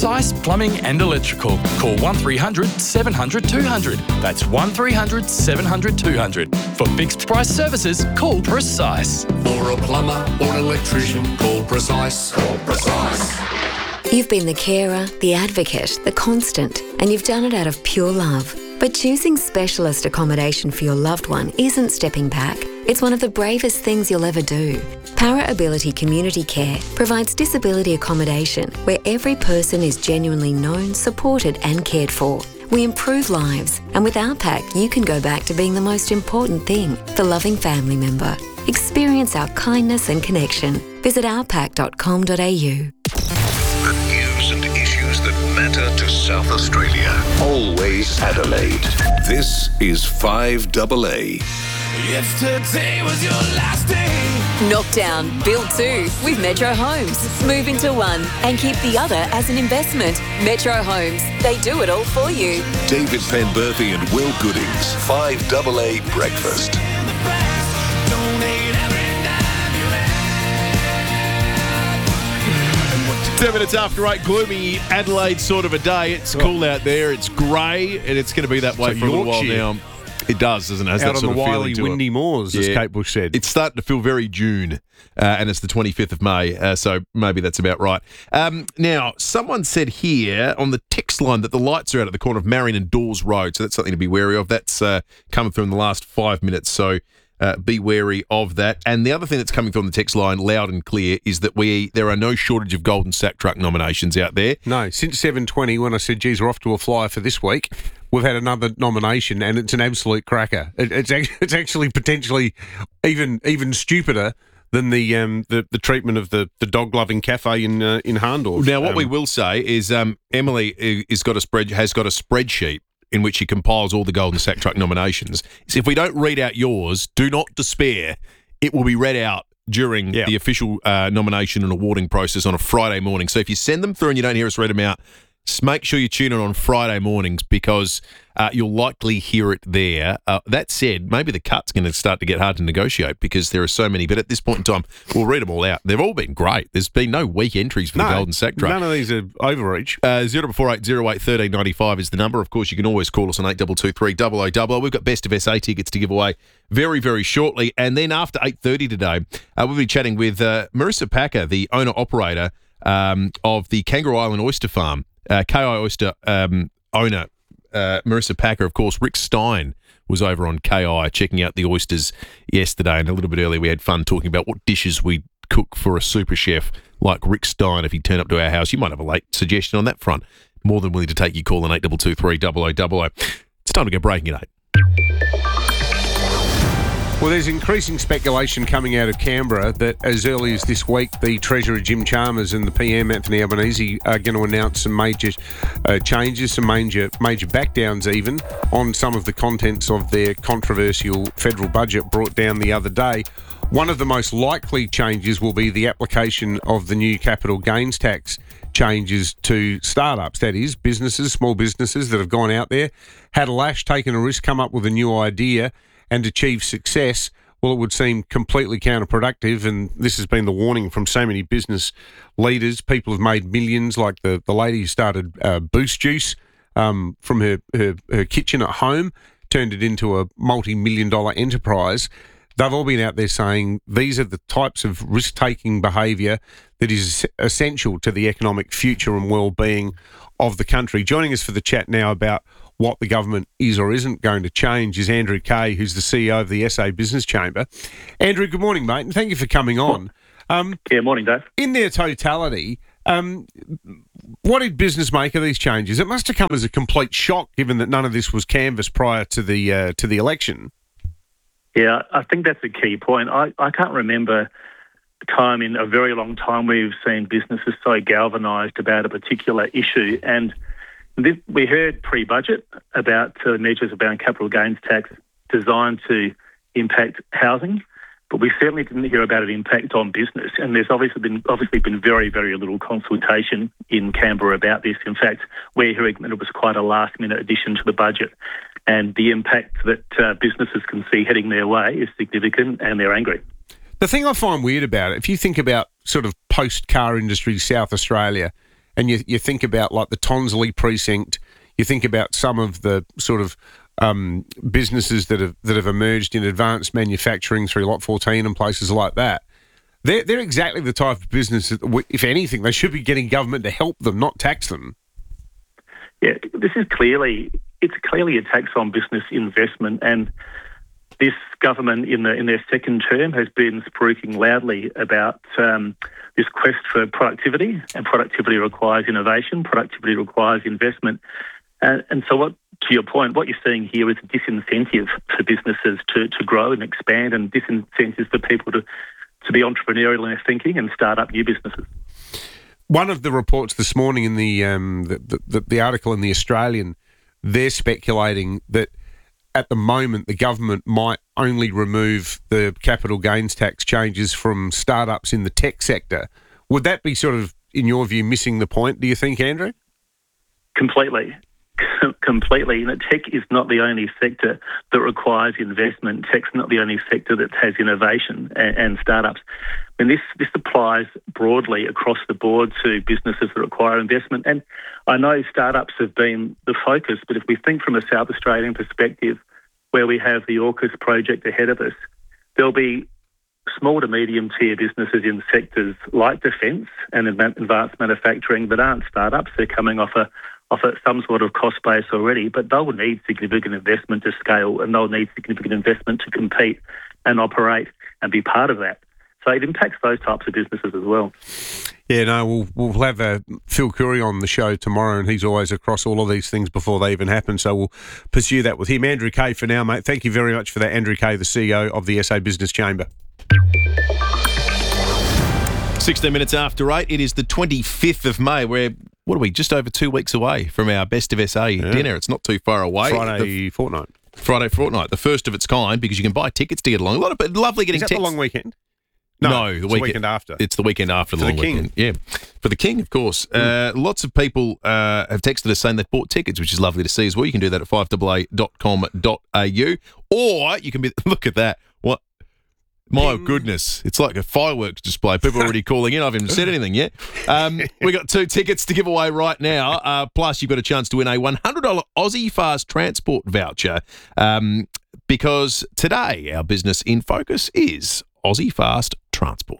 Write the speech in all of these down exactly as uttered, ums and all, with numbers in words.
Precise Plumbing and Electrical. Call one three hundred seven hundred two hundred. That's one three hundred seven hundred two hundred. For fixed price services, call Precise. For a plumber or an electrician, call Precise. Call Precise. You've been the carer, the advocate, the constant, and you've done it out of pure love. But choosing specialist accommodation for your loved one isn't stepping back. It's one of the bravest things you'll ever do. Para Ability Community Care provides disability accommodation where every person is genuinely known, supported and cared for. We improve lives, and with our pack, you can go back to being the most important thing, the loving family member. Experience our kindness and connection. Visit our pack dot com dot a u. The news and issues that matter to South Australia. Always Adelaide. This is five A A. Yesterday was your last day. Knockdown, build two with Metro Homes. Move into one and keep the other as an investment. Metro Homes, they do it all for you. David Penberthy and Will Goodings. five A A Breakfast. Seven minutes after eight, gloomy Adelaide sort of a day. It's cool out there, it's grey, and it's going to be that way So for a little while Yorkshire. now. It does, doesn't it? It has Out that on sort the of feeling wily, to it. windy moors, as Yeah. Kate Bush said. It's starting to feel very June, uh, and it's the twenty-fifth of May, uh, so maybe that's about right. Um, now, someone said here on the text line that the lights are out at the corner of Marion and Dawes Road, so that's something to be wary of. That's uh, coming through in the last five minutes, so uh, be wary of that. And the other thing that's coming through on the text line, loud and clear, is that we there are no shortage of Golden Sack Truck nominations out there. No, since seven twenty, when I said, geez, we're off to a flyer for this week, we've had another nomination, and it's an absolute cracker. It, it's ac- it's actually potentially even even stupider than the um, the, the treatment of the, the dog loving cafe in uh, in Harndorf. Now, what um, we will say is um, Emily is got a spread has got a spreadsheet in which she compiles all the Golden Sack Truck nominations. So if we don't read out yours, do not despair. It will be read out during Yeah. the official uh, nomination and awarding process on a Friday morning. So if you send them through and you don't hear us read them out, just make sure you tune in on Friday mornings because uh, you'll likely hear it there. Uh, that said, maybe the cut's going to start to get hard to negotiate because there are so many. But at this point in time, we'll read them all out. They've all been great. There's been no weak entries for no, the Golden Sack Truck. None of these are overreach. Uh, zero four eight zero eight one three nine five is the number. Of course, you can always call us on eight two two three double oh double oh. We've got Best of S A tickets to give away very, very shortly. And then after eight thirty today, uh, we'll be chatting with uh, Marissa Packer, the owner-operator um, of the Kangaroo Island Oyster Farm. Uh, K I Oyster um, owner uh, Marissa Packer, of course. Rick Stein was over on K I checking out the oysters yesterday, and a little bit earlier we had fun talking about what dishes we cook for a super chef like Rick Stein. If he turned up to our house, you might have a late suggestion on that front. More than willing to take your call on eight two two three double oh double oh. It's time to go breaking at eight. Well, there's increasing speculation coming out of Canberra that as early as this week, the Treasurer Jim Chalmers and the P M Anthony Albanese are going to announce some major uh, changes, some major major backdowns even, on some of the contents of their controversial federal budget brought down the other day. One of the most likely changes will be the application of the new capital gains tax changes to startups, that is, businesses, small businesses that have gone out there, had a lash, taken a risk, come up with a new idea and achieve success. Well, it would seem completely counterproductive, and this has been the warning from so many business leaders. People have made millions, like the, the lady who started uh, Boost Juice um, from her, her, her kitchen at home, turned it into a multi-million dollar enterprise. They've all been out there saying these are the types of risk-taking behaviour that is essential to the economic future and well-being of the country. Joining us for the chat now about what the government is or isn't going to change is Andrew Kay, who's the C E O of the S A Business Chamber. Andrew, good morning, mate, and thank you for coming on. Um, yeah, morning, Dave. In their totality, um, what did business make of these changes? It must have come as a complete shock, given that none of this was canvassed prior to the uh, to the election. Yeah, I think that's a key point. I, I can't remember a time in a very long time we've seen businesses so galvanised about a particular issue. And this, we heard pre-budget about uh, measures around capital gains tax designed to impact housing, but we certainly didn't hear about an impact on business. And there's obviously been obviously been very, very little consultation in Canberra about this. In fact, we're hearing that it was quite a last-minute addition to the budget. And the impact that uh, businesses can see heading their way is significant, and they're angry. The thing I find weird about it, if you think about sort of post-car industry South Australia and you you think about like the Tonsley precinct, you think about some of the sort of um, businesses that have that have emerged in advanced manufacturing through Lot fourteen and places like that. They're they're exactly the type of business that, we, if anything, they should be getting government to help them, not tax them. Yeah, this is clearly it's clearly a tax on business investment, and this government in the in their second term has been spruiking loudly about um, this quest for productivity, and productivity requires innovation, productivity requires investment, and, and so what. To your point, what you're seeing here is a disincentive for businesses to, to grow and expand, and disincentives for people to, to be entrepreneurial in their thinking and start up new businesses. One of the reports this morning in the, um, the, the, the article in The Australian, they're speculating that at the moment the government might only remove the capital gains tax changes from startups in the tech sector. Would that be sort of, in your view, missing the point, do you think, Andrew? Completely. Completely. You know, tech is not the only sector that requires investment. Tech's not the only sector that has innovation and, and startups. I mean, this, this applies broadly across the board to businesses that require investment. And I know startups have been the focus, but if we think from a South Australian perspective, where we have the AUKUS project ahead of us, there'll be small to medium tier businesses in sectors like defence and advanced manufacturing that aren't startups. They're coming off a off a, some sort of cost base already, but they'll need significant investment to scale, and they'll need significant investment to compete and operate and be part of that. So it impacts those types of businesses as well. Yeah, no, we'll we'll have uh, Phil Curry on the show tomorrow, and he's always across all of these things before they even happen, so we'll pursue that with him. Andrew Kay for now, mate. Thank you very much for that. Andrew Kay, the C E O of the S A Business Chamber. sixteen minutes after eight, it is the twenty-fifth of May. We're, what are we, just over two weeks away from our Best of S A yeah. dinner. It's not too far away. Friday the, fortnight. Friday fortnight, the first of its kind, because you can buy tickets to get along. A lot of lovely getting tickets. Is that tickets. the long weekend? No, No, the, it's weekend, the weekend after. It's the weekend after the For long the King. weekend. Yeah, for the King, of course. Mm. Uh, lots of people uh, have texted us saying they've bought tickets, which is lovely to see as well. You can do that at five a a dot com dot a u, or you can be, look at that, what? My Ding. Goodness, it's like a fireworks display. People are already calling in. I haven't even said anything yet. Um, we got two tickets to give away right now. Uh, plus, you've got a chance to win a one hundred dollars Aussie Fast transport voucher um, because today our business in focus is Aussie Fast Transport.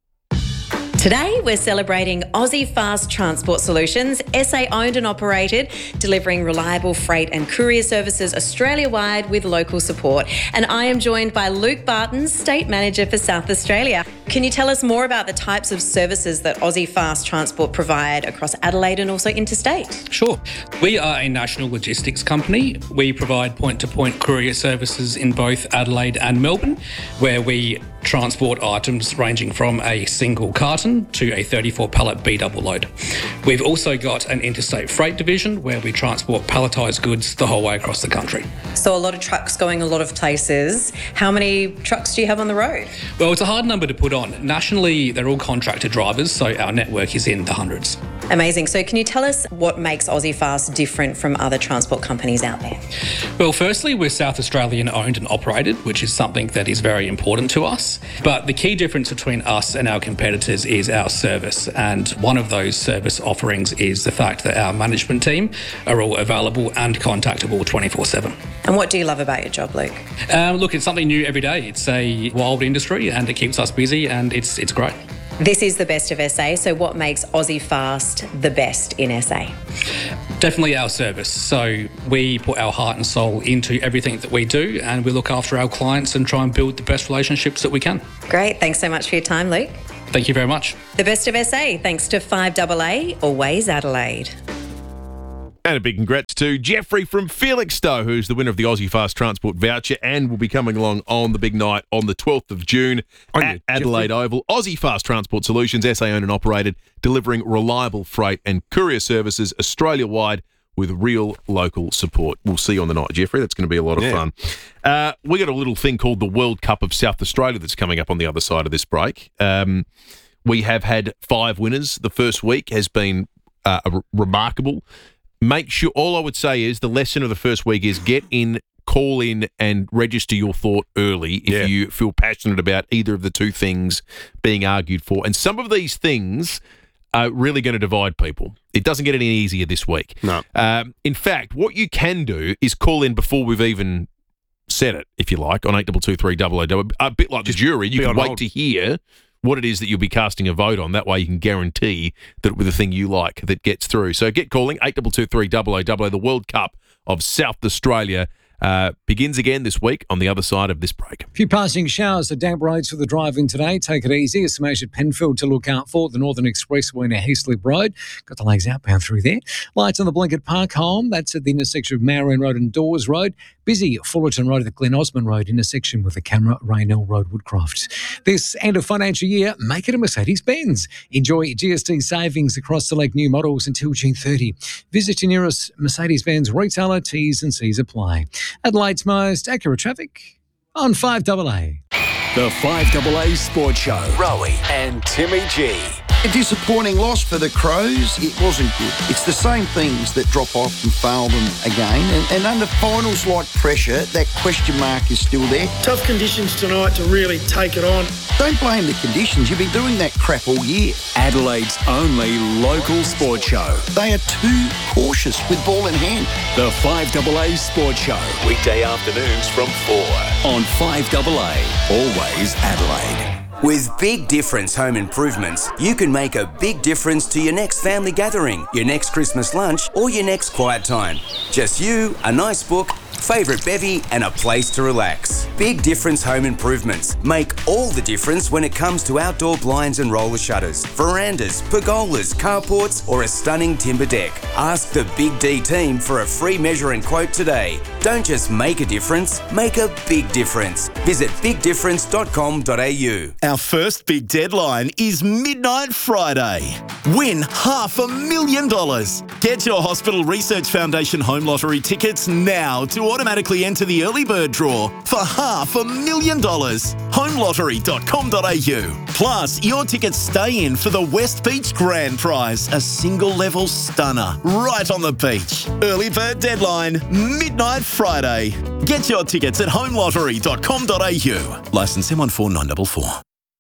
Today, we're celebrating Aussie Fast Transport Solutions, S A owned and operated, delivering reliable freight and courier services Australia-wide with local support. And I am joined by Luke Barton, State Manager for South Australia. Can you tell us more about the types of services that Aussie Fast Transport provide across Adelaide and also interstate? Sure. We are a national logistics company. We provide point-to-point courier services in both Adelaide and Melbourne, where we transport items ranging from a single carton to a thirty-four pallet B double load. We've also got an interstate freight division where we transport palletised goods the whole way across the country. So a lot of trucks going a lot of places. How many trucks do you have on the road? Well, it's a hard number to put on. Nationally, they're all contracted drivers, so our network is in the hundreds. Amazing. So can you tell us what makes Aussie Fast different from other transport companies out there? Well, firstly, we're South Australian owned and operated, which is something that is very important to us. But the key difference between us and our competitors is our service. And one of those service offerings is the fact that our management team are all available and contactable twenty-four seven. And what do you love about your job, Luke? Um, look, it's something new every day. It's a wild industry and it keeps us busy and it's it's great. This is the best of S A, so what makes Aussie Fast the best in S A? Definitely our service. So we put our heart and soul into everything that we do and we look after our clients and try and build the best relationships that we can. Great. Thanks so much for your time, Luke. Thank you very much. The best of S A, thanks to five A A, always Adelaide. And a big congrats to Jeffrey from Felixstowe, who's the winner of the Aussie Fast Transport voucher and will be coming along on the big night on the twelfth of June oh, at yeah, Adelaide Jeffrey. Oval. Aussie Fast Transport Solutions, S A owned and operated, delivering reliable freight and courier services Australia-wide with real local support. We'll see you on the night, Jeffrey. That's going to be a lot of yeah. fun. Uh, we got a little thing called the World Cup of South Australia that's coming up on the other side of this break. Um, we have had five winners. The first week has been uh, re- remarkable. Make sure, all I would say is the lesson of the first week is get in, call in and register your thought early if Yeah. you feel passionate about either of the two things being argued for. And some of these things are really going to divide people. It doesn't get any easier this week. No. Um, in fact, what you can do is call in before we've even said it, if you like, on eight two two three double oh. A bit like the jury, you can wait hold. to hear what it is that you'll be casting a vote on. That way you can guarantee that it will be the thing you like that gets through. So get calling, eight two two three double oh. The World Cup of South Australia Uh, begins again this week on the other side of this break. A few passing showers, the damp roads for the driving today. Take it easy. A smash at Penfield to look out for. The Northern Expressway near Heaslip Road. Got delays outbound through there. Lights on the blink at Park Home. That's at the intersection of Marion Road and Dawes Road. Busy at Fullerton Road at the Glen Osmond Road intersection with the camera, Raynell Road, Woodcroft. This end of financial year, make it a Mercedes-Benz. Enjoy G S T savings across select new models until June thirtieth. Visit your nearest Mercedes-Benz retailer. T's and C's apply. Adelaide's most accurate traffic on five A A. The five A A Sports Show. Rowie and Timmy G. A disappointing loss for the Crows. It wasn't good. It's the same things that drop off and fail them again. And, and under finals like pressure, that question mark is still there. Tough conditions tonight to really take it on. Don't blame the conditions. You've been doing that crap all year. Adelaide's only local sports show. They are too cautious with ball in hand. The five A A Sports Show. Weekday afternoons from four on five A A. Always Adelaide. With Big Difference Home Improvements, you can make a big difference to your next family gathering, your next Christmas lunch, or your next quiet time. Just you, a nice book, favourite bevy, and a place to relax. Big Difference Home Improvements make all the difference when it comes to outdoor blinds and roller shutters, verandas, pergolas, carports, or a stunning timber deck. Ask the Big D team for a free measure and quote today. Don't just make a difference, make a big difference. Visit big difference dot com dot a u. Our first big deadline is Midnight Friday. Win half a million dollars. Get your Hospital Research Foundation Home Lottery tickets now to automatically enter the early bird draw for half a million dollars. home lottery dot com dot a u. Plus, your tickets stay in for the West Beach Grand Prize, a single level stunner right on the beach. Early bird deadline, Midnight Friday. Get your tickets at home lottery dot com dot a u. Licence M one four nine four four.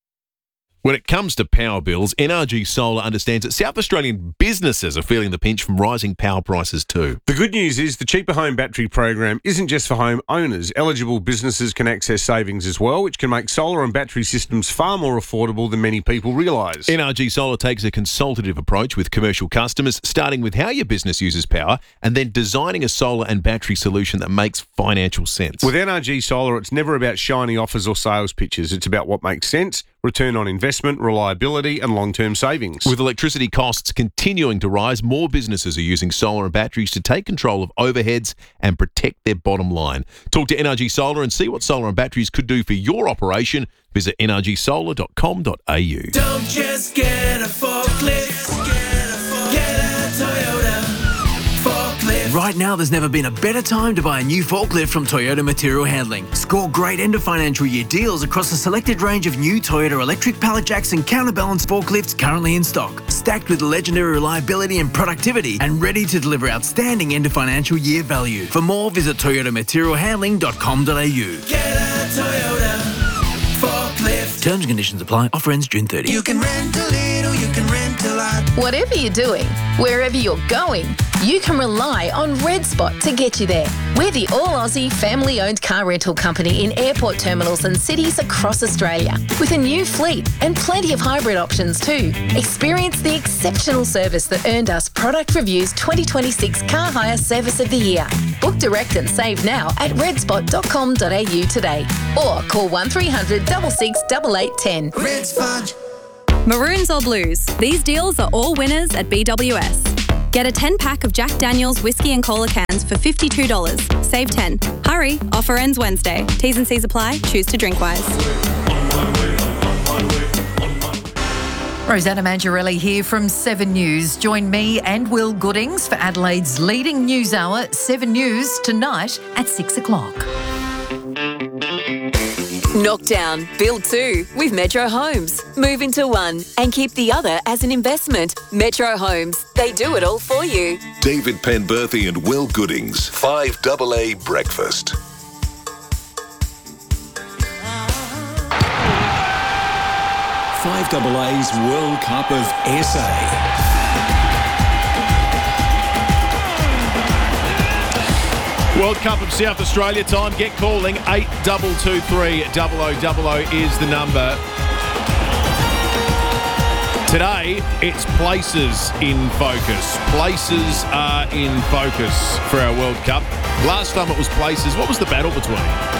When it comes to power bills, N R G Solar understands that South Australian businesses are feeling the pinch from rising power prices too. The good news is the Cheaper Home Battery program isn't just for home owners. Eligible businesses can access savings as well, which can make solar and battery systems far more affordable than many people realise. N R G Solar takes a consultative approach with commercial customers, starting with how your business uses power and then designing a solar and battery solution that makes financial sense. With N R G Solar, it's never about shiny offers or sales pitches. It's about what makes sense, return on investment, reliability and long-term savings. With electricity costs continuing to rise, more businesses are using solar and batteries to take control of overheads and protect their bottom line. Talk to N R G Solar and see what solar and batteries could do for your operation. Visit n r g solar dot com dot a u. Don't just get a forklift, get a Toyota forklift. Right now, there's never been a better time to buy a new forklift from Toyota Material Handling. Score great end of financial year deals across a selected range of new Toyota electric pallet jacks and counterbalance forklifts currently in stock, stacked with legendary reliability and productivity and ready to deliver outstanding end of financial year value. For more, visit toyota material handling dot com dot a u. Get a Toyota forklift. Terms and conditions apply. Offer ends June thirtieth. You can rent a little, you can rent a lot. Whatever you're doing, wherever you're going, you can rely on Red Spot to get you there. We're the all-Aussie family-owned car rental company in airport terminals and cities across Australia, with a new fleet and plenty of hybrid options too. Experience the exceptional service that earned us Product Review's twenty twenty-six Car Hire Service of the Year. Book direct and save now at red spot dot com dot a u today, or call one three hundred, six six eight eight one zero. Red Spot. Maroons or blues, these deals are all winners at B W S. Get a ten pack of Jack Daniel's whiskey and cola cans for fifty-two dollars. Save ten. Hurry, offer ends Wednesday. T's and C's apply. Choose to drink wise. Rosanna Mangiarelli here from Seven News. Join me and Will Goodings for Adelaide's leading news hour, Seven News, tonight at six o'clock. Knock down, build two with Metro Homes. Move into one and keep the other as an investment. Metro Homes, they do it all for you. David Penberthy and Will Goodings, five A A Breakfast. five A A's World Cup of S A. World Cup of South Australia time. Get calling. eight two two three double oh double oh is the number. Today, it's places in focus. Places are in focus for our World Cup. Last time it was places. What was the battle between?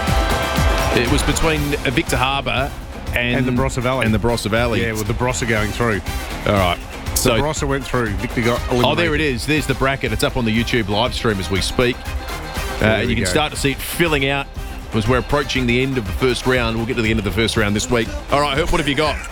It was between Victor Harbour and, And the Barossa Valley. And the Barossa Valley. Yeah, with the Barossa going through. All right. So the Barossa went through. Victor got eliminated. Oh, there it is. There's the bracket. It's up on the YouTube live stream as we speak. Uh, you can go. start to see it filling out as we're approaching the end of the first round. We'll get to the end of the first round this week. All right, Herb, what have you got?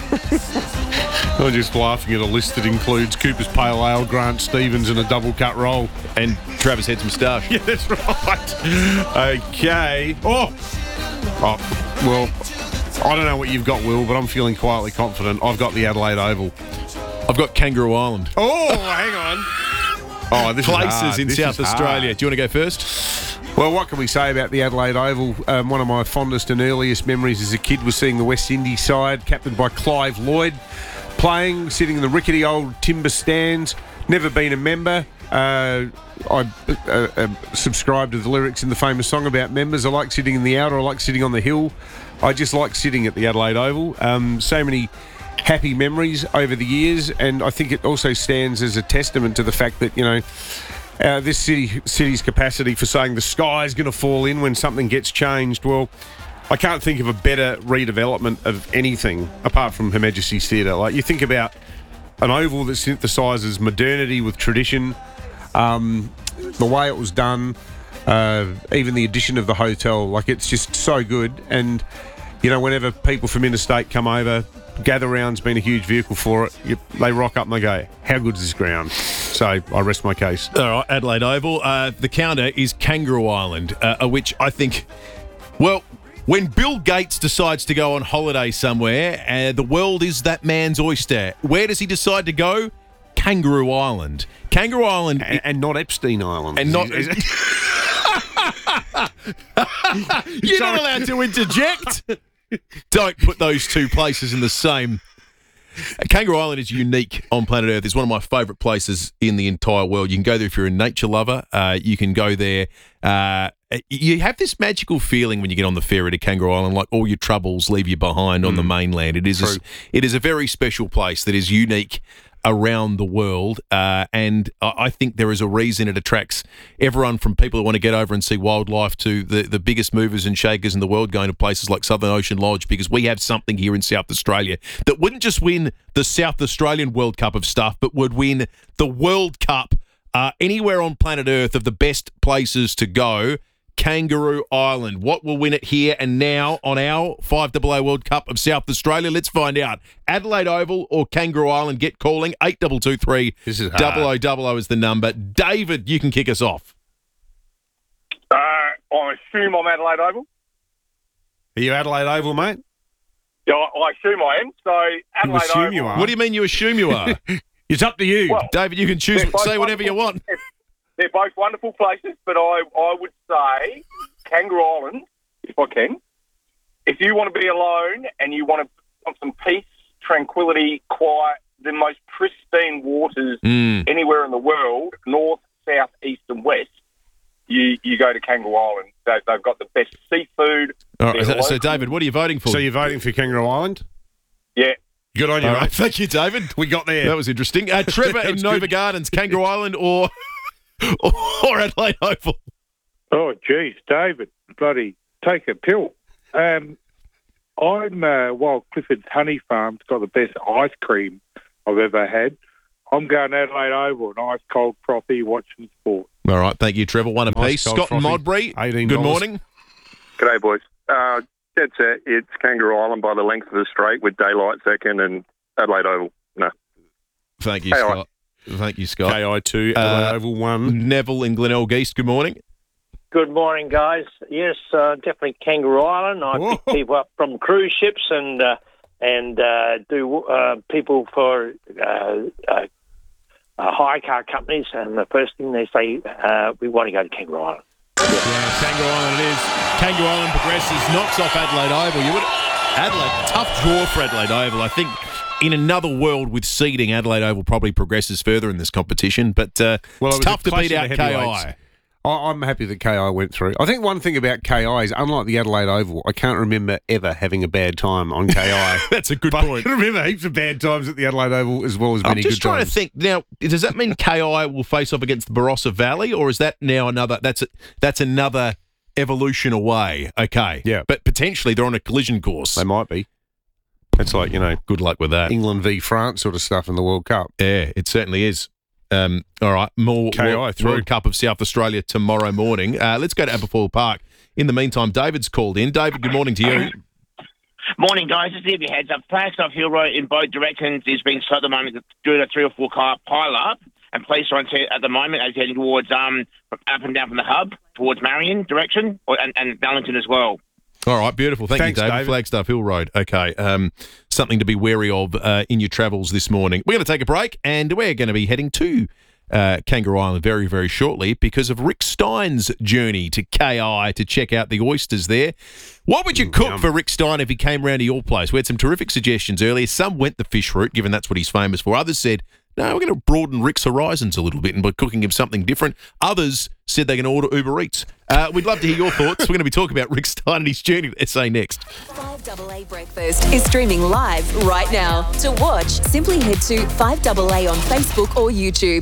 I'm just laughing at a list that includes Cooper's Pale Ale, Grant Stevens, and a double cut roll. And Travis Head's moustache. Yeah, that's right. Okay. Oh. oh. Well, I don't know what you've got, Will, but I'm feeling quietly confident. I've got the Adelaide Oval. I've got Kangaroo Island. Oh, hang on. Oh, this Places is hard. in This South is Australia. hard. Do you want to go first? Well, what can we say about the Adelaide Oval? Um, one of my fondest and earliest memories as a kid was seeing the West Indies side, captained by Clive Lloyd, playing, sitting in the rickety old timber stands. Never been a member. Uh, I uh, uh, subscribe to the lyrics in the famous song about members. I like sitting in the outer. I like sitting on the hill. I just like sitting at the Adelaide Oval. Um, so many happy memories over the years, and I think it also stands as a testament to the fact that, you know, Uh, this city city's capacity for saying the sky's going to fall in when something gets changed. Well, I can't think of a better redevelopment of anything apart from Her Majesty's Theatre. Like, you think about an oval that synthesises modernity with tradition, um, the way it was done, uh, even the addition of the hotel. Like, it's just so good. And, you know, whenever people from interstate come over, Gather Round's been a huge vehicle for it. You, they rock up and they go, how good is this ground? So I rest my case. All right, Adelaide Oval. Uh, the counter is Kangaroo Island, uh, which I think, well, when Bill Gates decides to go on holiday somewhere, uh, the world is that man's oyster. Where does he decide to go? Kangaroo Island. Kangaroo Island. And, and not Epstein Island. And not... Is it? You're not allowed to interject. Don't put those two places in the same. Kangaroo Island is unique on planet Earth. It's one of my favourite places in the entire world. You can go there if you're a nature lover. Uh, you can go there. Uh, you have this magical feeling when you get on the ferry to Kangaroo Island, like all your troubles leave you behind on mm. the mainland. It is a, it is a very special place that is unique around the world, uh, and I think there is a reason it attracts everyone from people who want to get over and see wildlife to the, the biggest movers and shakers in the world going to places like Southern Ocean Lodge, because we have something here in South Australia that wouldn't just win the South Australian World Cup of stuff, but would win the World Cup uh, anywhere on planet Earth of the best places to go. Kangaroo Island. What will win it here and now on our five A A World Cup of South Australia? Let's find out. Adelaide Oval or Kangaroo Island? Get calling. eight two two three double oh double oh is the number. David, you can kick us off. Uh, I assume I'm Adelaide Oval. Are you Adelaide Oval, mate? Yeah, I, I assume I am. So Adelaide you assume Oval. you are. What do you mean you assume you are? It's up to you. Well, David, you can choose, say whatever you want. They're both wonderful places, but I, I would say Kangaroo Island, if I can. If you want to be alone and you want to want some peace, tranquility, quiet, the most pristine waters mm. anywhere in the world, north, south, east and west, you, you go to Kangaroo Island. They, they've got the best seafood. All right, so, so, David, what are you voting for? So you're voting for Kangaroo Island? Yeah. Good on you, All mate. right, thank you, David. We got there. That was interesting. Uh, Trevor in Nova good. Gardens, Kangaroo Island or... or Adelaide Oval? Oh, geez, David, bloody take a pill. Um, I'm, uh, while Clifford's Honey Farm's got the best ice cream I've ever had, I'm going Adelaide Oval, an ice cold frothy watching sport. All right, thank you, Trevor. One apiece. Ice Scott and frothy, Modbury, eighteen good dollars. morning. G'day, boys. Uh, that's it. It's Kangaroo Island by the length of the straight with daylight second and Adelaide Oval. No. Thank you, Hey, Scott. right. Thank you, Scott. K I two, Adelaide Uh, Oval one. Neville in Glenelg East, good morning. Good morning, guys. Yes, uh, definitely Kangaroo Island. I Whoa. pick people up from cruise ships and uh, and uh, do uh, people for uh, uh, uh, hire car companies. And the first thing they say, uh, we want to go to Kangaroo Island. Yeah, Kangaroo Island it is. Kangaroo Island progresses, knocks off Adelaide Oval. You would Adelaide, tough draw for Adelaide Oval. I think in another world with seeding, Adelaide Oval probably progresses further in this competition, but uh, Well, it's it was tough a to clash beat of out the K heavyweights. I. I- I'm happy that K I went through. I think one thing about K I is, unlike the Adelaide Oval, I can't remember ever having a bad time on K I. That's a good But point. I can remember heaps of bad times at the Adelaide Oval as well as I'm many just good trying times. to think now. Does that mean K I will face off against the Barossa Valley, or is that now another? That's a, that's another evolution away. Okay, Yeah. but potentially they're on a collision course. They might be. It's like, you know, Good luck with that. England v France sort of stuff in the World Cup. Yeah, it certainly is. Um, all right, more K I World, through. World Cup of South Australia tomorrow morning. Uh, let's go to Aberfoyle Park. In the meantime, David's called in. David, good morning to you. Morning, guys. Just to give you a heads up, Flagstaff Hill Road in both directions is being slow at the moment due to a three or four car pile up, and police are on set at the moment as heading towards um up and down from the hub towards Marion direction or, and, and Ballington as well. All right, beautiful. Thank Thanks, you, David. David. Flagstaff Hill Road. Okay, um, something to be wary of uh, in your travels this morning. We're going to take a break, and we're going to be heading to uh, Kangaroo Island very, very shortly because of Rick Stein's journey to K I to check out the oysters there. What would you cook for Rick Stein if he came round to your place? We had some terrific suggestions earlier. Some went the fish route, given that's what he's famous for. Others said, no, we're going to broaden Rick's horizons a little bit and by cooking him something different. Others said they're going to order Uber Eats. Uh, we'd love to hear your thoughts. We're going to be talking about Rick Stein and his journey to S A next. five A A Breakfast is streaming live right now. To watch, simply head to five A A on Facebook or YouTube.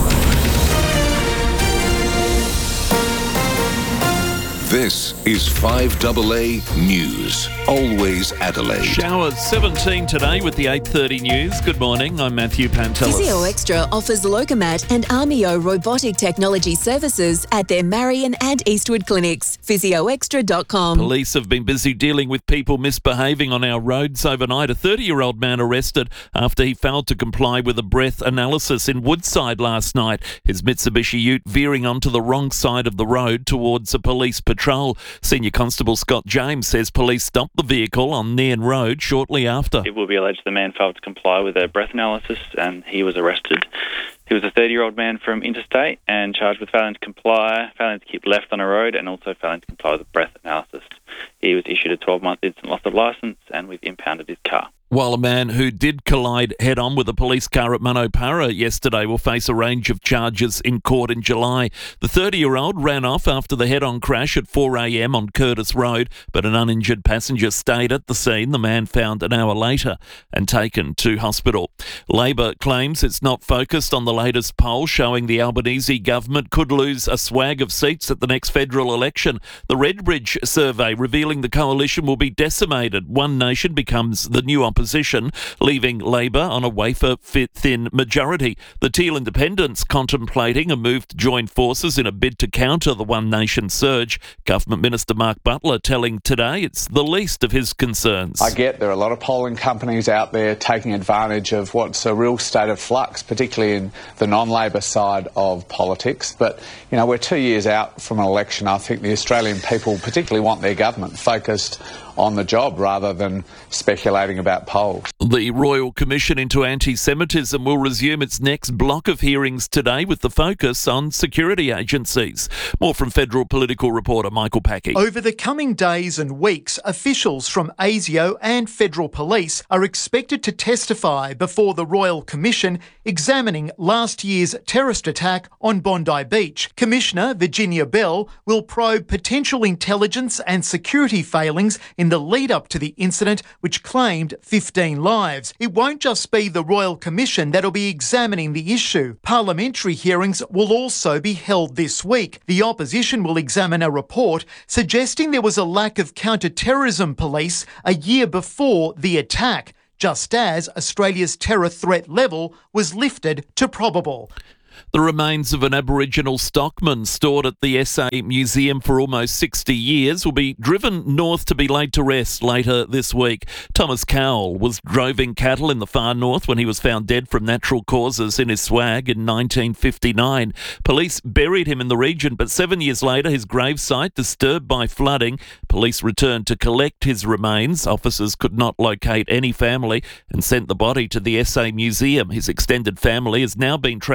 This is five A A News. Always Adelaide. Showers seventeen today with the eight thirty news. Good morning, I'm Matthew Pantelis. Physio Extra offers Locomat and Armio robotic technology services at their Marion and Eastwood clinics. physio extra dot com. Police have been busy dealing with people misbehaving on our roads overnight. A thirty-year-old man arrested after he failed to comply with a breath analysis in Woodside last night. His Mitsubishi Ute veering onto the wrong side of the road towards a police patrol. Senior Constable Scott James says police stopped the vehicle on Nairn Road shortly after. It will be alleged the man failed to comply with a breath analysis and he was arrested. He was a thirty-year-old man from interstate and charged with failing to comply, failing to keep left on a road and also failing to comply with a breath analysis. He was issued a twelve-month instant loss of licence and we've impounded his car. While a man who did collide head-on with a police car at Manopara yesterday will face a range of charges in court in July. The thirty-year-old ran off after the head-on crash at four a m on Curtis Road, but an uninjured passenger stayed at the scene. The man found an hour later and taken to hospital. Labor claims it's not focused on the latest poll showing the Albanese government could lose a swag of seats at the next federal election. The Redbridge survey revealing the coalition will be decimated. One Nation becomes the new opposition. Opposition, leaving Labor on a wafer-thin majority. The Teal Independents contemplating a move to join forces in a bid to counter the One Nation surge. Government Minister Mark Butler telling Today it's the least of his concerns. I get there are a lot of polling companies out there taking advantage of what's a real state of flux, particularly in the non-Labor side of politics. But, you know, we're two years out from an election. I think the Australian people particularly want their government focused on the job rather than speculating about polls. The Royal Commission into Anti-Semitism will resume its next block of hearings today with the focus on security agencies. More from federal political reporter Michael Packy. Over the coming days and weeks, officials from ASIO and federal police are expected to testify before the Royal Commission examining last year's terrorist attack on Bondi Beach. Commissioner Virginia Bell will probe potential intelligence and security failings in the lead-up to the incident, which claimed fifteen lives. It won't just be the Royal Commission that'll be examining the issue. Parliamentary hearings will also be held this week. The opposition will examine a report suggesting there was a lack of counter-terrorism police a year before the attack, just as Australia's terror threat level was lifted to probable. The remains of an Aboriginal stockman stored at the S A Museum for almost sixty years will be driven north to be laid to rest later this week. Thomas Cowell was droving cattle in the far north when he was found dead from natural causes in his swag in nineteen fifty-nine. Police buried him in the region, but seven years later his gravesite disturbed by flooding. Police returned to collect his remains. Officers could not locate any family and sent the body to the S A Museum. His extended family has now been tracked down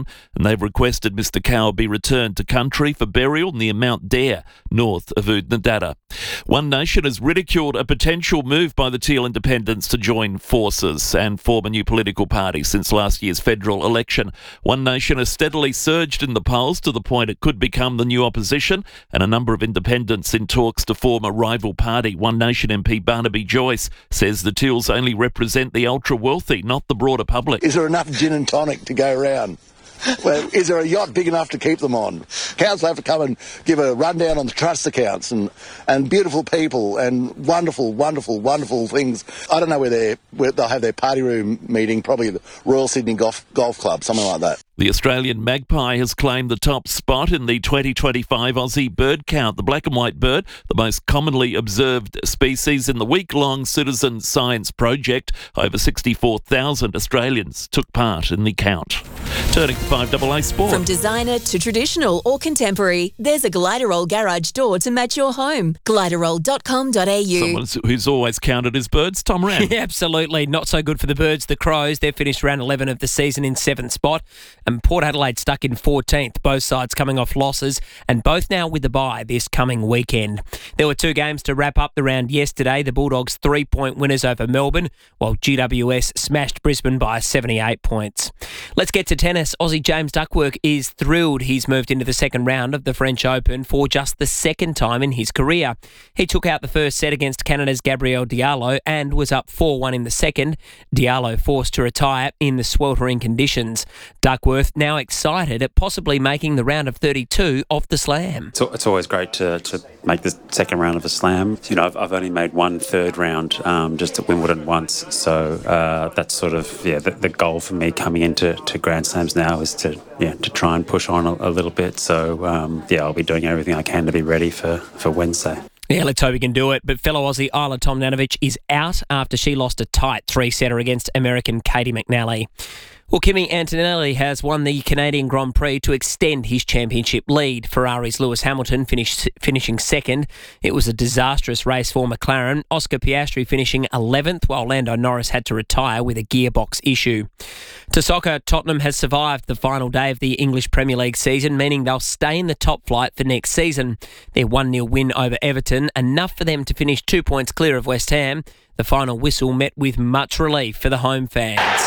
town, and they've requested Mister Cower be returned to country for burial near Mount Dare, north of Oodnadatta. One Nation has ridiculed a potential move by the Teal Independents to join forces and form a new political party since last year's federal election. One Nation has steadily surged in the polls to the point it could become the new opposition, and a number of independents in talks to form a rival party. One Nation M P Barnaby Joyce says the Teals only represent the ultra-wealthy, not the broader public. Is there enough gin and tonic to go around? Well, is there a yacht big enough to keep them on? Council have to come and give a rundown on the trust accounts and, and beautiful people and wonderful, wonderful, wonderful things. I don't know where, they're, where they'll have their party room meeting, probably the Royal Sydney Golf, Golf Club, something like that. The Australian magpie has claimed the top spot in the twenty twenty-five Aussie bird count. The black and white bird, the most commonly observed species in the week-long citizen science project. Over sixty-four thousand Australians took part in the count. Turning to five A A Sport. From designer to traditional or contemporary, there's a Gliderol garage door to match your home. gliderol dot com dot a u. Someone who's always counted his birds, Tom Rand. Yeah, absolutely. Not so good for the birds. The Crows, they've finished round eleven of the season in seventh spot. And Port Adelaide stuck in fourteenth, both sides coming off losses, and both now with the bye this coming weekend. There were two games to wrap up the round yesterday. The Bulldogs three-point winners over Melbourne, while G W S smashed Brisbane by seventy-eight points. Let's get to tennis. Aussie James Duckworth is thrilled he's moved into the second round of the French Open for just the second time in his career. He took out the first set against Canada's Gabriel Diallo and was up four one in the second. Diallo forced to retire in the sweltering conditions. Duckworth now excited at possibly making the round of thirty-two off the slam. It's, it's always great to, to make the second round of a slam. You know, I've, I've only made one third round um, just at Wimbledon once, so uh, that's sort of yeah the, the goal for me coming into to Grand Slams now is to yeah to try and push on a, a little bit. So um, yeah, I'll be doing everything I can to be ready for, for Wednesday. Yeah, let's hope he can do it. But fellow Aussie Isla Tomljanovic is out after she lost a tight three-setter against American Katie McNally. Well, Kimi Antonelli has won the Canadian Grand Prix to extend his championship lead. Ferrari's Lewis Hamilton finished finishing second. It was a disastrous race for McLaren. Oscar Piastri finishing eleventh, while Lando Norris had to retire with a gearbox issue. To soccer, Tottenham has survived the final day of the English Premier League season, meaning they'll stay in the top flight for next season. Their one nil win over Everton, enough for them to finish two points clear of West Ham. The final whistle met with much relief for the home fans.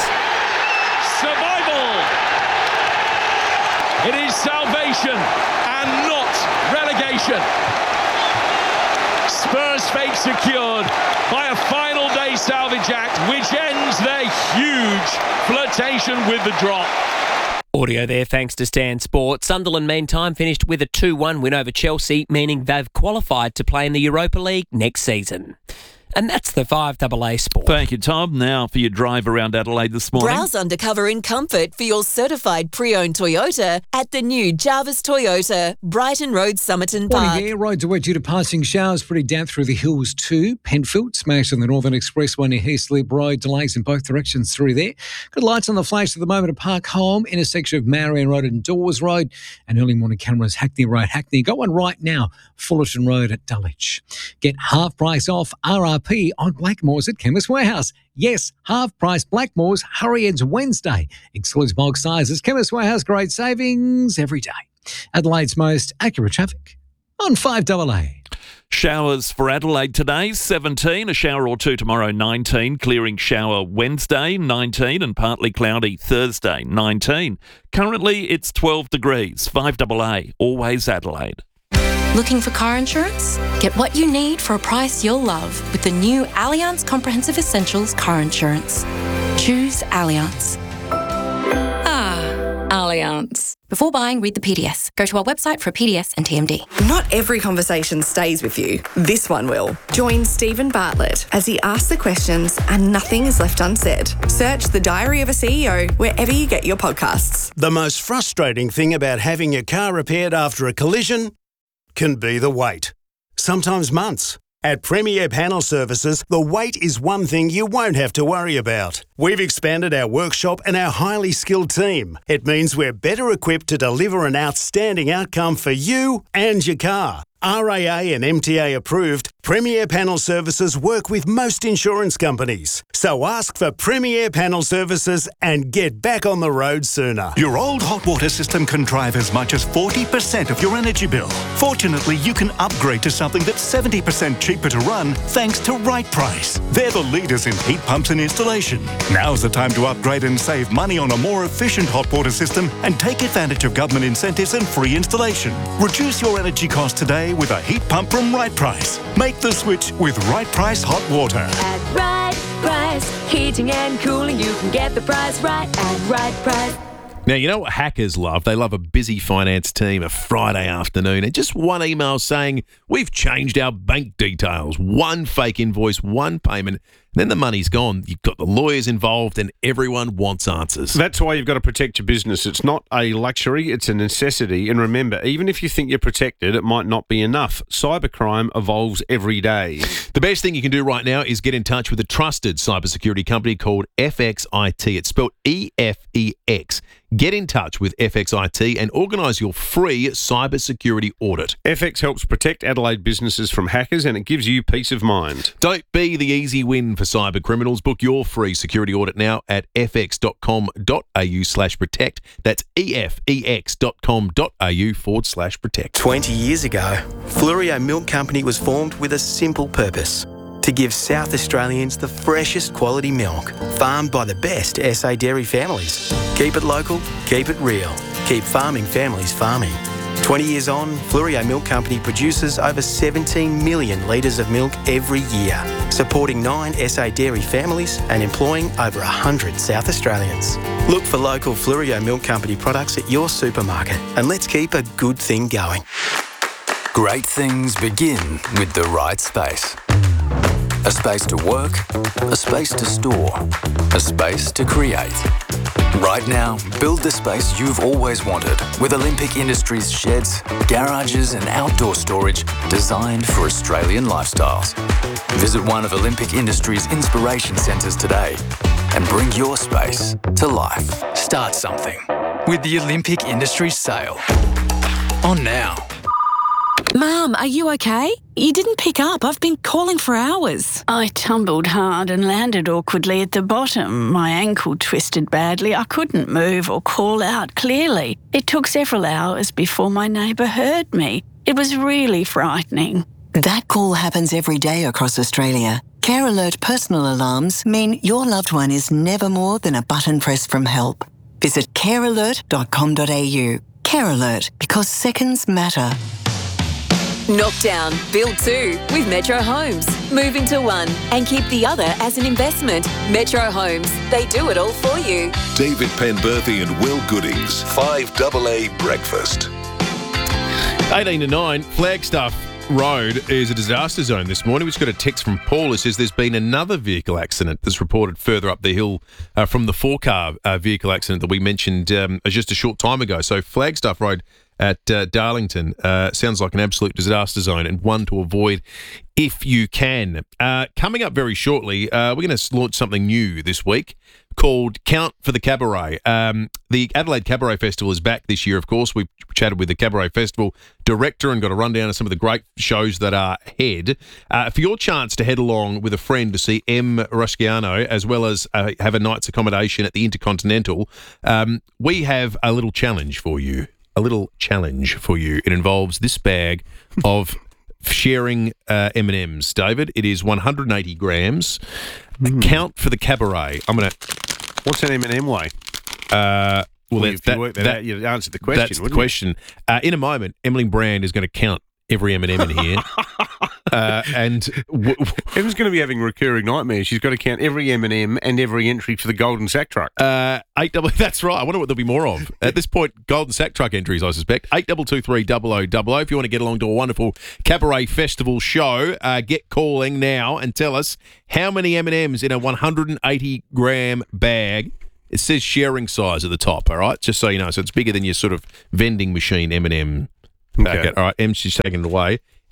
It is salvation and not relegation. Spurs' fate secured by a final day salvage act, which ends their huge flirtation with the drop. Audio there thanks to Stan Sport. Sunderland, meantime, finished with a two one win over Chelsea, meaning they've qualified to play in the Europa League next season. And that's the five A A Sport. Thank you, Tom. Now for your drive around Adelaide this morning. Browse undercover in comfort for your certified pre-owned Toyota at the new Jarvis Toyota, Brighton Road, Somerton Park. Morning, yeah, roads are wet due to passing showers. Pretty damp through the hills too. Penfield smashed on the Northern Expressway near Heaslip Road. Delays in both directions through there. Good lights on the flash at the moment at Park Home, intersection of Marion Road and Dawes Road. And early morning cameras, Hackney Road, Hackney. Got one right now, Fullerton Road at Dulwich. Get half price off R R P on Blackmores at Chemist Warehouse. Yes, half price Blackmores. Hurry ends Wednesday. Excludes bulk sizes. Chemist Warehouse, great savings every day. Adelaide's most accurate traffic on five A A. Showers for Adelaide today, seventeen. A shower or two tomorrow, nineteen. Clearing shower Wednesday, nineteen. And partly cloudy Thursday, nineteen. Currently, it's twelve degrees. five A A, always Adelaide. Looking for car insurance? Get what you need for a price you'll love with the new Allianz Comprehensive Essentials car insurance. Choose Allianz. Ah, Allianz. Before buying, read the P D S. Go to our website for a P D S and T M D. Not every conversation stays with you. This one will. Join Stephen Bartlett as he asks the questions and nothing is left unsaid. Search The Diary of a C E O wherever you get your podcasts. The most frustrating thing about having your car repaired after a collision can be the wait. Sometimes months. At Premier Panel Services, the wait is one thing you won't have to worry about. We've expanded our workshop and our highly skilled team. It means we're better equipped to deliver an outstanding outcome for you and your car. R A A and M T A approved, Premier Panel Services work with most insurance companies. So ask for Premier Panel Services and get back on the road sooner. Your old hot water system can drive as much as forty percent of your energy bill. Fortunately, you can upgrade to something that's seventy percent cheaper to run thanks to Right Price. They're the leaders in heat pumps and installation. Now's the time to upgrade and save money on a more efficient hot water system and take advantage of government incentives and free installation. Reduce your energy costs today with a heat pump from Right Price. Make the switch with Right Price Hot Water. At Right Price, heating and cooling, you can get the price right at Right Price. Now, you know what hackers love? They love a busy finance team a Friday afternoon and just one email saying, we've changed our bank details. One fake invoice, one payment, then the money's gone. You've got the lawyers involved and everyone wants answers. That's why you've got to protect your business. It's not a luxury, it's a necessity. And remember, even if you think you're protected, it might not be enough. Cybercrime evolves every day. The best thing you can do right now is get in touch with a trusted cybersecurity company called F X I T. It's spelled E F E X. Get in touch with F X I T and organise your free cybersecurity audit. F X helps protect Adelaide businesses from hackers and it gives you peace of mind. Don't be the easy win for cyber criminals. Book your free security audit now at fx.com.au slash protect. That's efex.com.au forward slash protect. twenty years ago, Flurio Milk Company was formed with a simple purpose: to give South Australians the freshest quality milk, farmed by the best S A dairy families. Keep it local, keep it real, keep farming families farming. twenty years on, Flurio Milk Company produces over seventeen million litres of milk every year, supporting nine S A dairy families and employing over one hundred South Australians. Look for local Flurio Milk Company products at your supermarket and let's keep a good thing going. Great things begin with the right space. A space to work, a space to store, a space to create. Right now, build the space you've always wanted with Olympic Industries sheds, garages and outdoor storage designed for Australian lifestyles. Visit one of Olympic Industries' inspiration centres today and bring your space to life. Start something with the Olympic Industries sale. On now. Mum, are you okay? You didn't pick up. I've been calling for hours. I tumbled hard and landed awkwardly at the bottom. My ankle twisted badly. I couldn't move or call out clearly. It took several hours before my neighbour heard me. It was really frightening. That call happens every day across Australia. Care Alert personal alarms mean your loved one is never more than a button press from help. Visit care alert dot com dot a u. Care Alert, because seconds matter. Knock down, build two with Metro Homes. Move into one and keep the other as an investment. Metro Homes, they do it all for you. David Penberthy and Will Goodings, five double A Breakfast. eighteen to nine, Flagstaff Road is a disaster zone this morning. We just got a text from Paul who says there's been another vehicle accident that's reported further up the hill uh, from the four-car uh, vehicle accident that we mentioned um, just a short time ago. So Flagstaff Road at uh, Darlington uh, sounds like an absolute disaster zone and one to avoid if you can. Uh, coming up very shortly, uh, we're going to launch something new this week called Count for the Cabaret. Um, the Adelaide Cabaret Festival is back this year, of course. We chatted with the Cabaret Festival director and got a rundown of some of the great shows that are ahead. Uh, for your chance to head along with a friend to see M. Rusciano, as well as uh, have a night's accommodation at the Intercontinental, um, we have a little challenge for you. A little challenge for you. It involves this bag of sharing uh, M and M's, David. It is one hundred eighty grams. Mm. Count for the Cabaret. I'm going to... What's an M and M weigh? Uh, well, well that, if that, you work that, that out, you'd answer the question, That's wouldn't the question. Uh, in a moment, Emily Brand is going to count every M and M in here. uh, and w- w- Emma's going to be having recurring nightmares. She's got to count every M and M and every entry for the Golden Sack Truck. Uh, eight double. That's right. I wonder what there'll be more of at this point. Golden Sack Truck entries, I suspect. Eight double two three double o double o. If you want to get along to a wonderful Cabaret Festival show, uh, get calling now and tell us how many M and M's in a one hundred eighty gram bag. It says sharing size at the top. All right, just so you know. So it's bigger than your sort of vending machine M and M packet. Okay. All right, Em's just taking it away.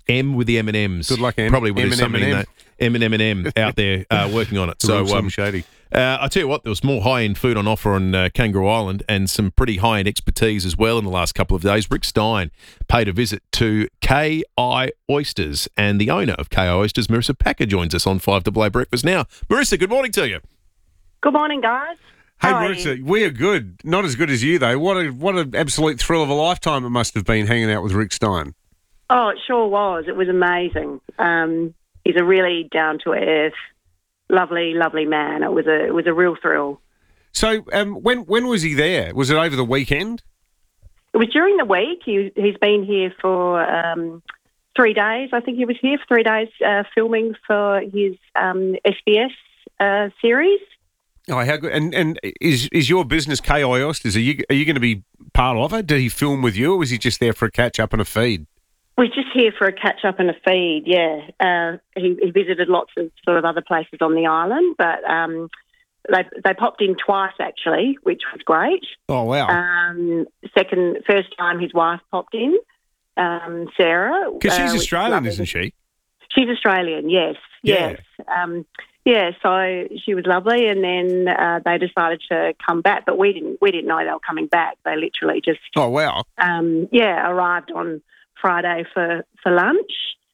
M with the M and M's. Good luck, M. Probably with M and something M and M. that M and M and M out there uh, working on it. So So um, shady. uh, I tell you what, there was more high-end food on offer on uh, Kangaroo Island and some pretty high-end expertise as well in the last couple of days. Rick Stein paid a visit to K I Oysters, and the owner of K I Oysters, Marissa Packer, joins us on five A A Breakfast now. Marissa, good morning to you. Good morning, guys. Hey, How are Marissa, you? we are good. Not as good as you, though. What a what an absolute thrill of a lifetime it must have been hanging out with Rick Stein. Oh, it sure was. It was amazing. Um, he's a really down-to-earth, lovely, lovely man. It was a it was a real thrill. So um, when when was he there? Was it over the weekend? It was during the week. He, he's been here for um, three days. I think he was here for three days uh, filming for his um, S B S uh, series. Oh, how good! And and is is your business K I Oysters? Are you are you going to be part of it? Did he film with you, or was he just there for a catch up and a feed? We're just here for a catch up and a feed. Yeah, uh, he, he visited lots of sort of other places on the island, but um, they they popped in twice actually, which was great. Oh wow! Um, second, first time his wife popped in, um, Sarah, Because she's uh, which Australian, lovely. isn't she? She's Australian, yes, Yeah. yes. Um, yeah, so she was lovely, and then uh, they decided to come back, but we didn't. We didn't know they were coming back. They literally just, Oh wow! um, yeah, arrived on Friday for for lunch,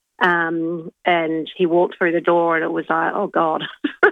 um, and he walked through the door, and it was like, oh God,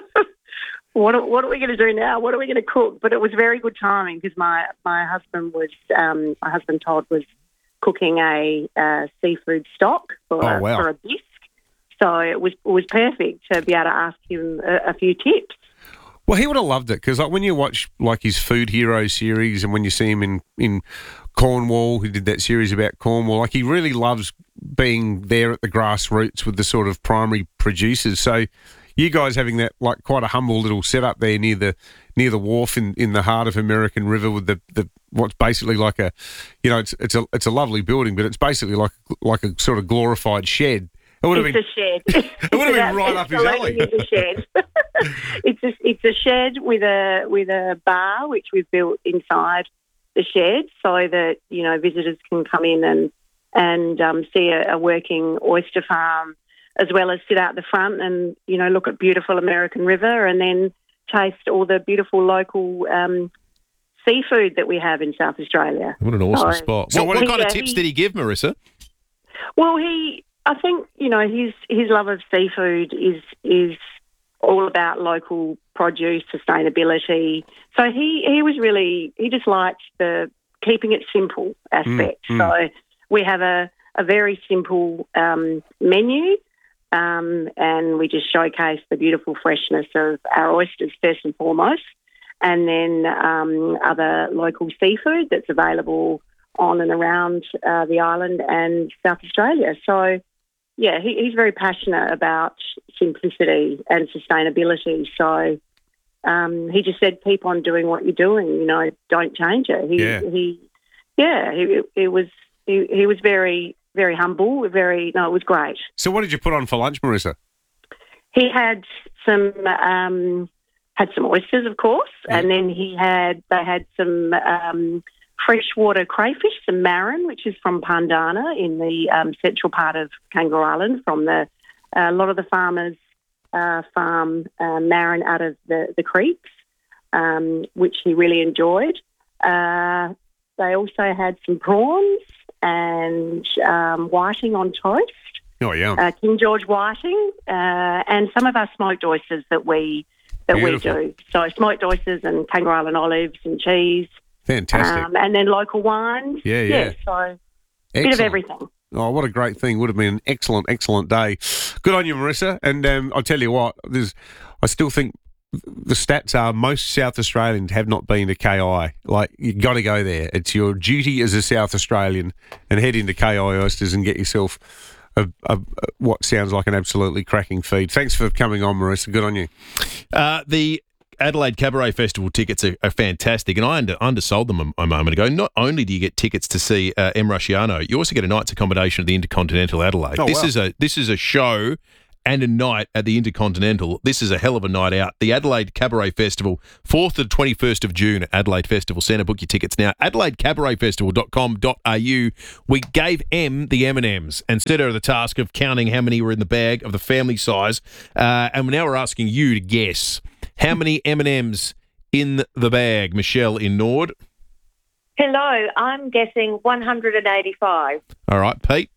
what are, what are we going to do now? What are we going to cook? But it was very good timing because my my husband was um, my husband Todd was cooking a uh, seafood stock for Oh, a, wow. for a bisque. So it was it was perfect to be able to ask him a, a few tips. Well, he would have loved it because, like, when you watch like his Food Hero series, and when you see him in in Cornwall, who did that series about Cornwall, like he really loves being there at the grassroots with the sort of primary producers. So, you guys having that like quite a humble little setup there near the near the wharf in, in the heart of American River with the, the what's basically like a, you know, it's it's a it's a lovely building, but it's basically like like a sort of glorified shed. It would have It's been a shed. It would have been right up his alley. It's a shed. it's a it's a shed with a with a bar which we've built inside the shed so that you know visitors can come in and and um, see a, a working oyster farm, as well as sit out the front and you know look at beautiful American River and then taste all the beautiful local um, seafood that we have in South Australia. What an awesome So- spot. So what Well, kind of yeah, tips he- did he give, Marissa? Well, he, I think, you know, his his love of seafood is is all about local produce, sustainability. So he, he was really, he just liked the keeping it simple aspect. Mm, mm. So we have a, a very simple um, menu um, and we just showcase the beautiful freshness of our oysters first and foremost, and then um, other local seafood that's available on and around uh, the island and South Australia. So, yeah, he, he's very passionate about simplicity and sustainability. So um, he just said, keep on doing what you're doing, you know, don't change it. He, Yeah. he yeah, he, it was, he, he was very, very humble, very, no, it was great. So, what did you put on for lunch, Marissa? He had some, um, had some oysters, of course, and then he had, they had some um, freshwater crayfish, some marron, which is from Pandana in the um, central part of Kangaroo Island. From the a lot of the farmers uh, farm uh, marron out of the, the creeks, um, which he really enjoyed. Uh, they also had some prawns and um, whiting on toast. Oh, yeah. Uh, King George whiting, uh, and some of our smoked oysters that we that Beautiful. we do. So smoked oysters and Kangaroo Island olives and cheese. Fantastic. Um, and then local wines. Yeah, yeah. so a bit of Excellent. everything. Oh, what a great thing. Would have been an excellent, excellent day. Good on you, Marissa. And um, I'll tell you what, there's, I still think the stats are most South Australians have not been to K I. Like, you've got to go there. It's your duty as a South Australian and head into K I Oysters and get yourself a, a, a, what sounds like an absolutely cracking feed. Thanks for coming on, Marissa. Good on you. Uh, the Adelaide Cabaret Festival tickets are, are fantastic, and I under, undersold them a, a moment ago. Not only do you get tickets to see uh, M. Rusciano, you also get a night's accommodation at the Intercontinental Adelaide. Oh, this wow. is a this is a show and a night at the Intercontinental. This is a hell of a night out. The Adelaide Cabaret Festival, fourth to the twenty-first of June at Adelaide Festival Centre. Book your tickets now. adelaide cabaret festival dot com dot a u. We gave Em the M and M's and set her the task of counting how many were in the bag of the family size. Uh, and now we're asking you to guess how many M and M's in the bag. Michelle in Nord. Hello, I'm guessing one hundred eighty-five. All right, Pete.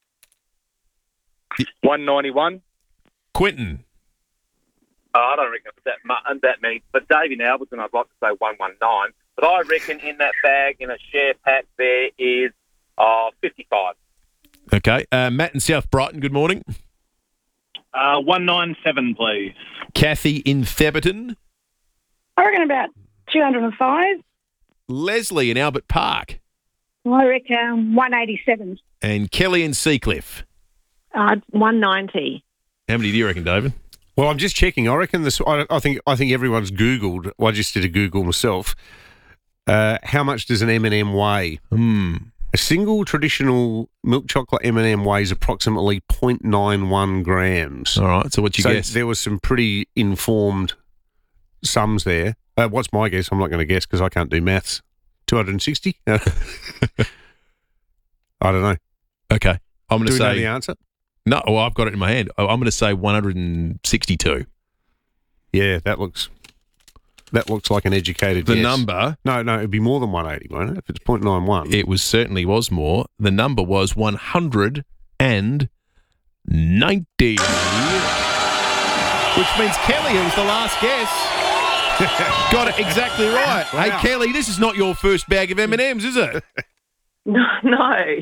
one ninety-one. Quentin. Oh, I don't reckon it's that, mu- that many. But Davey Alberton, I'd like to say one nineteen. But I reckon in that bag, in a share pack, there is uh, fifty-five. Okay. Uh, Matt in South Brighton, good morning. Uh, one ninety-seven, please. Kathy in Theberton. I reckon about two hundred five. Leslie in Albert Park. I reckon one eighty-seven. And Kelly in Seacliff. Uh, one ninety. How many do you reckon, David? Well, I'm just checking. I reckon this. I, I think. I think everyone's Googled. Well, I just did a Google myself. Uh, how much does an M and M weigh? Hmm. A single traditional milk chocolate M and M weighs approximately zero point nine one grams. All right. So what'd you so guess? There was some pretty informed sums there. Uh, what's my guess? I'm not going to guess because I can't do maths. two hundred sixty. I don't know. Okay. I'm going to Do we say know the answer. No, well, I've got it in my hand. I'm going to say one hundred sixty-two. Yeah, that looks that looks like an educated The guess. number... No, no, it'd be more than one eighty, won't it? If it's zero point nine one. It was certainly was more. The number was one hundred ninety. Which means Kelly, who was the last guess, got it exactly right. Wow. Hey, Kelly, this is not your first bag of M and M's, is it? No, no.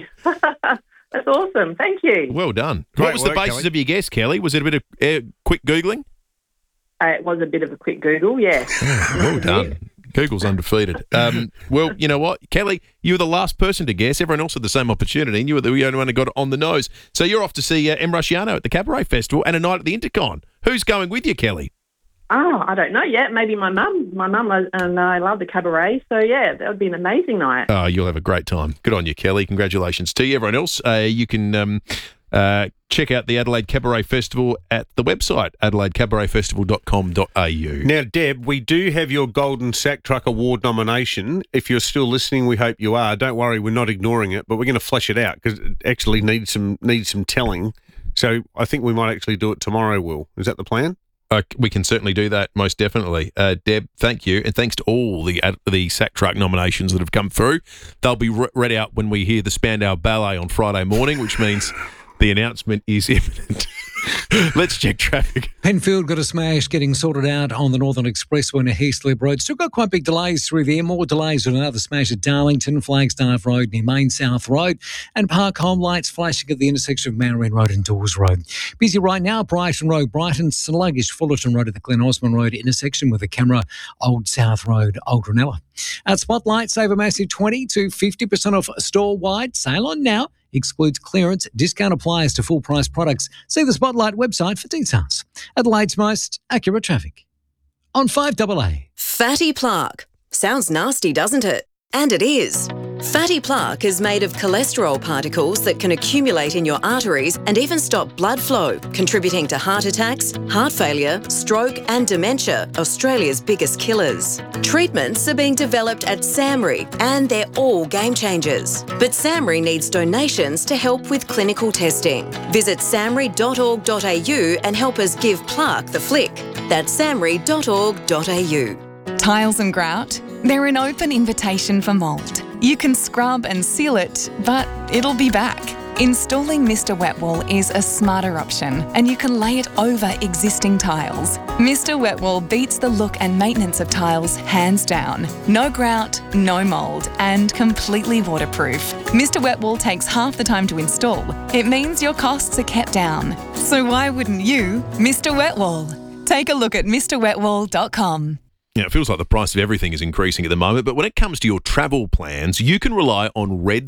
That's awesome. Thank you. Well done. Great what was the work, basis Kelly. of your guess, Kelly? Was it a bit of uh, quick Googling? Uh, it was a bit of a quick Google, yeah. Well done. Google's undefeated. Um, well, you know what, Kelly, you were the last person to guess. Everyone else had the same opportunity, and you were the only one who got it on the nose. So you're off to see uh, Em Rusciano at the Cabaret Festival and a night at the Intercon. Who's going with you, Kelly? Oh, I don't know yet. Maybe my mum. My mum and I love the cabaret. So, yeah, that would be an amazing night. Oh, you'll have a great time. Good on you, Kelly. Congratulations to you. Everyone else, uh, you can um, uh, check out the Adelaide Cabaret Festival at the website, adelaide cabaret festival dot com dot a u. Now, Deb, we do have your Golden Sack Truck Award nomination. If you're still listening, we hope you are. Don't worry, we're not ignoring it, but we're going to flesh it out because it actually needs some needs some telling. So I think we might actually do it tomorrow, Will. Is that the plan? Uh, we can certainly do that, most definitely. Uh, Deb, thank you. And thanks to all the uh, the Sack Truck nominations that have come through. They'll be re- read out when we hear the Spandau Ballet on Friday morning, which means the announcement is imminent. Let's check traffic. Penfield got a smash getting sorted out on the Northern Expressway near Heathslip Road. Still got quite big delays through there. More delays with another smash at Darlington, Flagstaff Road near Main South Road, and Park Home lights flashing at the intersection of Marion Road and Dawes Road. Busy right now, Brighton Road, Brighton, sluggish Fullerton Road at the Glen Osmond Road intersection with the camera, Old South Road, Old Ranella. At Spotlight, save a massive twenty to fifty percent off store-wide. Sale on now. Excludes clearance. Discount applies to full-price products. See the Spotlight website for details. Adelaide's most accurate traffic. On five A A. Fatty plaque. Sounds nasty, doesn't it? And it is. Fatty plaque is made of cholesterol particles that can accumulate in your arteries and even stop blood flow, contributing to heart attacks, heart failure, stroke and dementia, Australia's biggest killers. Treatments are being developed at SAMRI and they're all game changers. But SAMRI needs donations to help with clinical testing. Visit samri dot org dot a u and help us give plaque the flick. That's samri dot org dot a u. Tiles and grout, they're an open invitation for mould. You can scrub and seal it, but it'll be back. Installing Mister Wet Wool is a smarter option, and you can lay it over existing tiles. Mister Wet Wool beats the look and maintenance of tiles hands down. No grout, no mould, and completely waterproof. Mister Wet Wool takes half the time to install. It means your costs are kept down. So why wouldn't you, Mister Wet Wool? Take a look at Mr wet wool dot com. You know, it feels like the price of everything is increasing at the moment, but when it comes to your travel plans, you can rely on Red Spot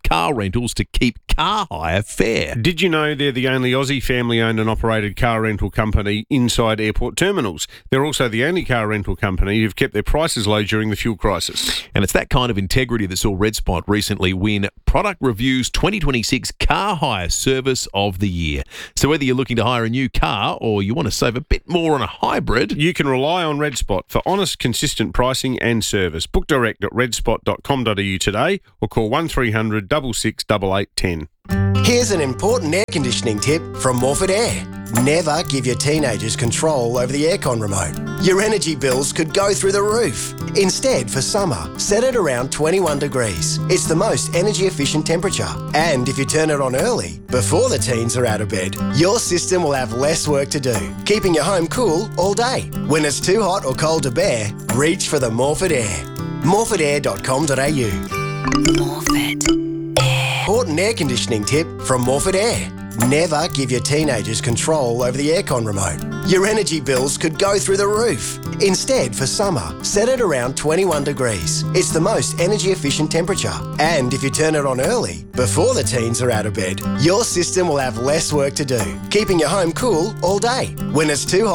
car rentals to keep car hire fair. Did you know they're the only Aussie family-owned and operated car rental company inside airport terminals? They're also the only car rental company who've kept their prices low during the fuel crisis. And it's that kind of integrity that saw Red Spot recently win Product Review's twenty twenty-six Car Hire Service of the Year. So whether you're looking to hire a new car or you want to save a bit more on a hybrid, you can rely on Red Spot for honest, consistent pricing and service. Book direct at red spot dot com dot a u today or call one three hundred, six six eight eight one zero. Here's an important air conditioning tip from Morford Air. Never give your teenagers control over the aircon remote. Your energy bills could go through the roof. Instead, for summer, set it around twenty-one degrees. It's the most energy efficient temperature. And if you turn it on early, before the teens are out of bed, your system will have less work to do, keeping your home cool all day. When it's too hot or cold to bear, reach for the Morford Air. morford air dot com dot a u. Morford. Important air conditioning tip from Morford Air. Never give your teenagers control over the aircon remote. Your energy bills could go through the roof. Instead, for summer, set it around twenty-one degrees. It's the most energy efficient temperature. And if you turn it on early, before the teens are out of bed, your system will have less work to do, keeping your home cool all day. When it's too hot